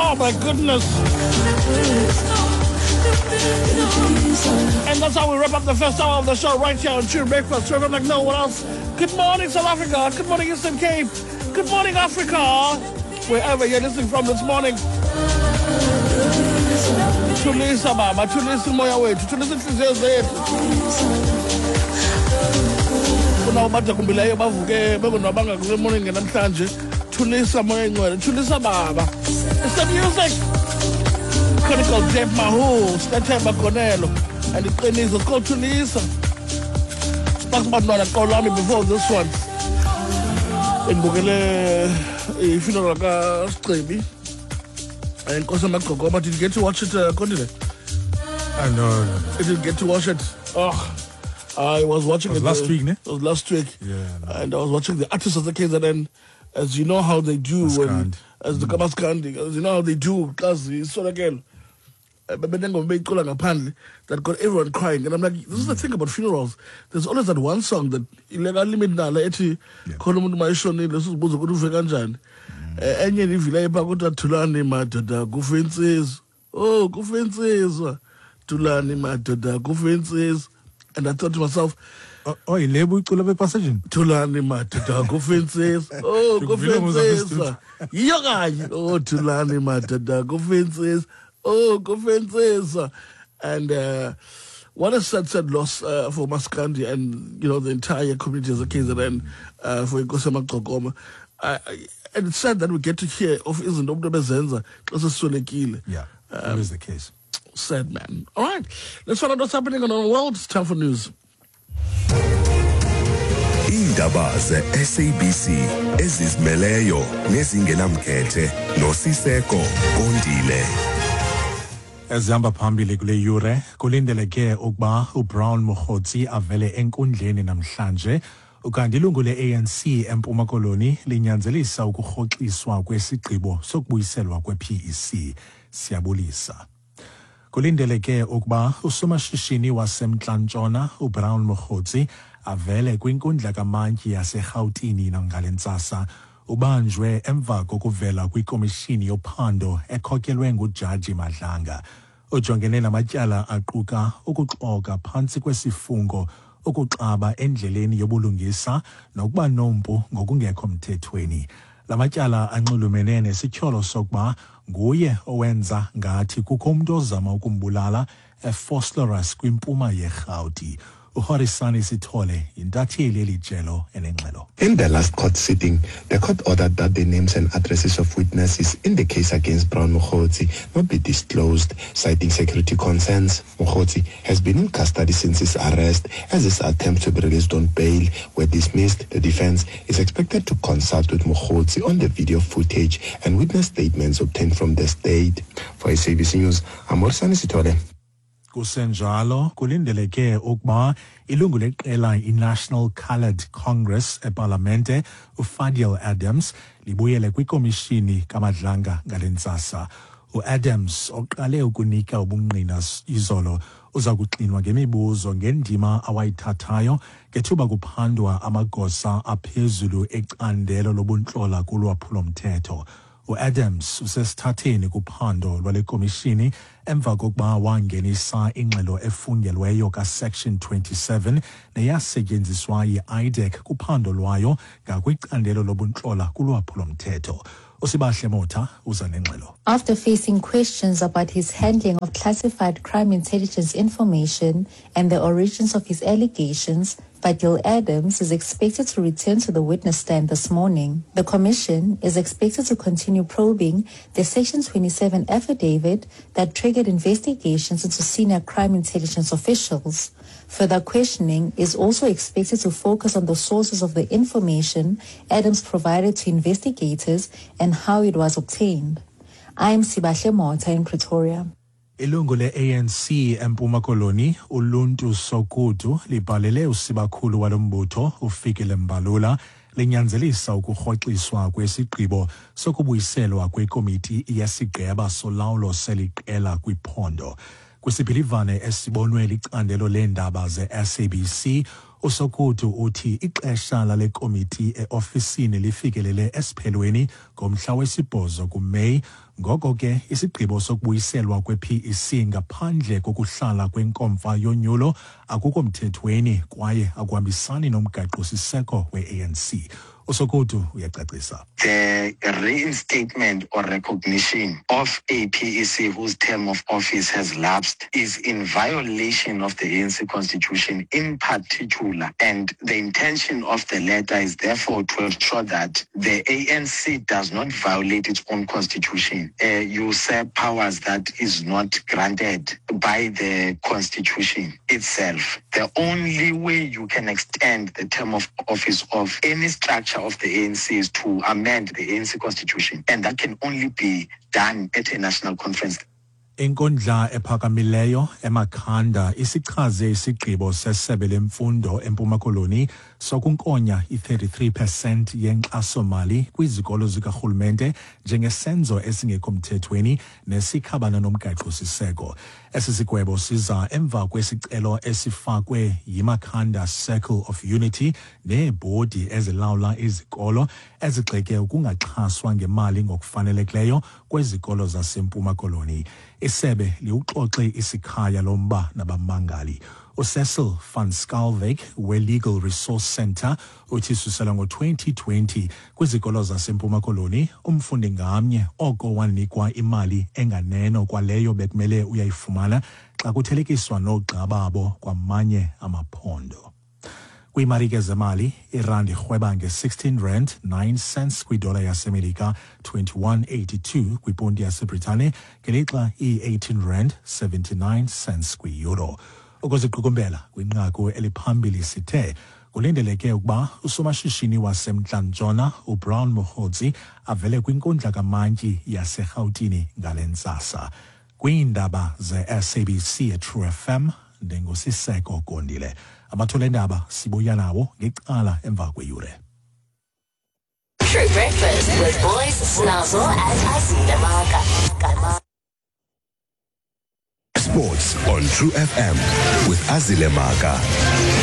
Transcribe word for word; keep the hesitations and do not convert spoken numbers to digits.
Oh my goodness. And that's how we wrap up the first hour of the show right here on True Breakfast. So I'm like, no one else. Good morning, South Africa. Good morning, Eastern Cape. Good morning, Africa. Wherever you're listening from this morning. Tulisa baba, tulisa moya wetu, tulisa inhliziyo zethu. Kuna ubada kumbilayo bavuke bekunabanga kule morning namhlanje. Tulisa moya ingcwele, tulisa baba. It's the music. Critical Dave Mahu, Statemba Cornelo, and the trainees are called Tulisa. Talk about not a call on me before this one. In Bugele, if you know like a streamy. And Kosama Kokoma, did you get to watch it, uh, Continent? I know. No, no. I didn't get to watch it. Oh, I was watching it. Was it last uh, week, ne? It was last week. Yeah. No. And I was watching the artists of the K Z N, as you know how they do when, as the Kamaskandi, as you know how they do, because it's so again. That got everyone crying, and I'm like, this is the thing about funerals. There's always that one song that illegal limit na la eti khona maishoni lesizbuzo ukuthi uve kanjani. Enye ivile ipha kodwa Thulani madoda kufe insizwa. Oh, kufe insizwa. Thulani madoda kufe insizwa. And I thought to myself, oh, ilebo icula bepassage. Thulani madoda kufe insizwa. Oh, kufe insizwa. Yiyo kanye. Oh, Thulani madoda kufe insizwa. Oh, Kofenses. And uh, what a sad, sad loss uh, for Maskandi and, you know, the entire community as a K Z N uh, for Nkosama Gqokoma. And it's sad that we get to hear of Isn't Bezenza. Yeah, that um, is the case. Sad, man. All right, let's find out what's happening on our world. It's time for news. Indaba ze-S A B C ezizimeleyo nezingenamkhethe noSiseko Kondile. Ezihamba phambili kule yure kulindeleke ukuba uBrown Mokgotsi avele enkundleni namhlanje ukanti ilungu le-A N C eMpuma Koloni linyanzelisa ukurhoxiswa kwesigqibo sokubuyiselwa kwe-P E C. Siyabulisa. Kulindeleke ukuba usomashishini waseMntla-Ntshona uBrown Mokgotsi avele kwinkundla kaMantyi yaseRhawutini nangalentsasa ubanjwe emva kokuvela kwikomishini yophando ekhokelwe nguJaji Madlanga ojongene namatyala aquka ukuxoka phantsi kwesifungo ukuxaba endleleni yobulungisa nokuba nompu ngokungekho mthethweni. Lamatyala anxulumene nesityholo sokuba nguye owenza ngathi kukho umuntu ozama ukumbulala eFosloras kwimpuma yeRhawuti. Uhorisani Sithole intatheli elijelo enengxelo. In the last court sitting, the court ordered that the names and addresses of witnesses in the case against Brown Mokgotsi not be disclosed, citing security concerns. Mokgotsi has been in custody since his arrest, as his attempts to be released on bail were dismissed. The defense is expected to consult with Mokgotsi on the video footage and witness statements obtained from the state. For S A B C News, I'm Horisani Sithole. Kusenjalo kulindeleke ukuba ilungu leqela iNational Coloured Congress eParlamente uFadil Adams libuyele kwikomishini kaMadlanga ngalentsasa. uAdams oqale ukunika ubungqina izolo uza kuxinwa ngemibuzo ngendima awayithathayo ngethuba kuphandwa amagosa aphezulu ecandelo lobuntlola kulwaphulo mthetho. uAdams usesithatheni kuphando lwale komishini emva kokuba wangenisa ingxelo efungelweyo ka-Section twenty-seven neyasetyenziswa yi-I D E C kuphando lwayo ngakwicandelo lobuntlola kulwaphulo mthetho. Usibahle Mota uza nengxelo. After facing questions about his handling of classified crime intelligence information and the origins of his allegations, Fadil Adams is expected to return to the witness stand this morning. The commission is expected to continue probing the Section twenty-seven affidavit that triggered investigations into senior crime intelligence officials. Further questioning is also expected to focus on the sources of the information Adams provided to investigators and how it was obtained. I am Sibahle Mota in Pretoria. Ilungu le-A N C eMpuma Koloni uLuntu Sokutu libhalele usibakhulu walombutho uFikile Mbalula linyanzelisa ukurhoxiswa kwesigqibo sokubuyiselwa kwekomiti yesigqeba solawulo seliqela kwiphondo. Kwisiphilivane esibonwe licandelo leendaba ze-S A B C, Usokutu uthi ixesha lale komiti eofisini lifikelele esiphelweni ngomhla wesibhozo kuMeyi, ngoko ke isigqibo sokubuyiselwa kwe-P E C ngaphandle kokuhlala kwenkomfa yonyulo akukho mthethweni kwaye akuhambisani nomgaqo-siseko we-A N C. Usokutu uyacacisa. The reinstatement or recognition of a P E C whose term of office has lapsed is in violation of the A N C constitution in particular, and the intention of the letter is therefore to ensure that the A N C does not violate its own constitution, uh, usurp powers that is not granted by the constitution itself. The only way you can extend the term of office of any structure of the A N C is to amend the A N C constitution, and that can only be done at a national conference. Inkundla ephakamileyo eMakhanda isichaze isigqibo sesebe lemfundo eMpuma Koloni sokunkonya i-thirty-three percent yenkxaso-mali kwizikolo zikarhulumente njengesenzo esingekho mthethweni nesikhabana nomgaqo-siseko. Esi sigwebo siza emva kwesicelo esifakwe yiMakhanda Circle of Unity neebhodi ezilawula izikolo ezigxeke ukungaxhaswa ngemali ngokufanelekileyo kwezikolo zasempuma Koloni. Isebe liuxoxe isikhaya lomba nabamangali. uCecil van Schalkwyk we-Legal Resource Centre uthi susela ngo-twenty twenty kwizikolo zasempuma Koloni umfundi ngamnye oko wanikwa imali enganeno kwaleyo bekumele uyayifumana xa kuthelekiswa noogxa babo kwamanye amaphondo. Kwimarike zemali, irandi irhweba nge-sixteen rand nine cents kwidola yaseMelika, twenty-one eighty-two kwiponti yaseBritane, ngelixa i-eighteen rand seventy-nine cents kwi-euro. Ukuziqukumbela kwinqaku eliphambili sithe kulindeleke ukuba usomashishini wasemntla-ntshona uBrown Mokgotsi avele kwinkundla kamantyi yaseRhawutini ngale ntsasa. Kwiindaba ze-S A B C e-True F M, ndingusiseko Gondile. Amathola endaba sibuya nawo ngecala emva kweyure. True Breakfast with Boys Snazzle and Azile Maka. Sports on True F M with Azile Maka.